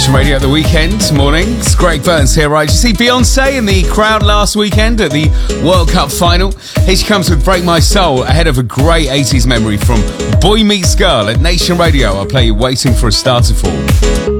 Nation Radio at the weekend. Mornings. Greg Burns here, right? Did you see Beyonce in the crowd last weekend at the World Cup final? Here she comes with Break My Soul ahead of a great 80s memory from Boy Meets Girl at Nation Radio. I'll play you Waiting for a Star to Fall.